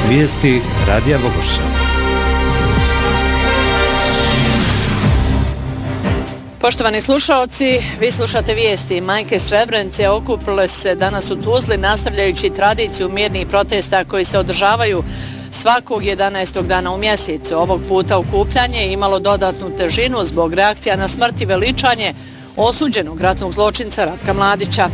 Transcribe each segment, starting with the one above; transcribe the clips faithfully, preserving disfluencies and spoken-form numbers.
Vijesti Radija Vogošća. Poštovani slušalci, vi slušate vijesti. Majke Srebrenice okupile se danas u Tuzli nastavljajući tradiciju mirnih protesta koji se održavaju svakog jedanaestog dana u mjesecu. Ovog puta okupljanje je imalo dodatnu težinu zbog reakcija na smrt i veličanje osuđenog ratnog zločinca Ratka Mladića.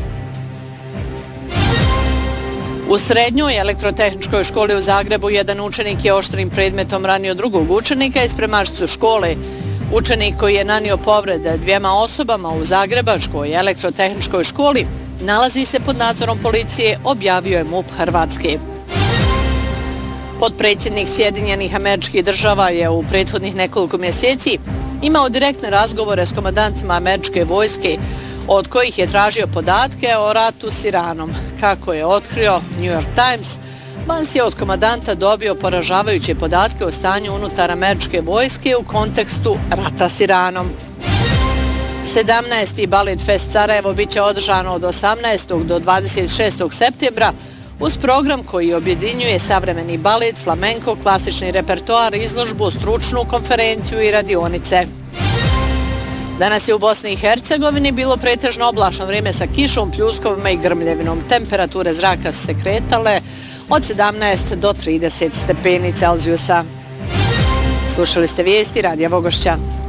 U srednjoj elektrotehničkoj školi u Zagrebu jedan učenik je oštrim predmetom ranio drugog učenika i spremačicu škole. Učenik koji je nanio povrede dvijema osobama u Zagrebačkoj elektrotehničkoj školi nalazi se pod nadzorom policije, objavio je MUP Hrvatske. Potpredsjednik Sjedinjenih Američkih Država je u prethodnih nekoliko mjeseci imao direktne razgovore s komandantima američke vojske, od kojih je tražio podatke o ratu s Iranom. Kako je otkrio New York Times, Vance je od komandanta dobio poražavajuće podatke o stanju unutar američke vojske u kontekstu rata s Iranom. sedamnaesti. Balet Fest Sarajevo bit će održano od osamnaestog do dvadeset šestog septembra uz program koji objedinjuje savremeni balet, flamenko, klasični repertoar, izložbu, stručnu konferenciju i radionice. Danas je u Bosni i Hercegovini bilo pretežno oblačno vrijeme sa kišom, pljuskovima i grmljevinom. Temperature zraka su se kretale od sedamnaest do trideset stepeni Celzijusa. Slušali ste vijesti Radija Vogošća.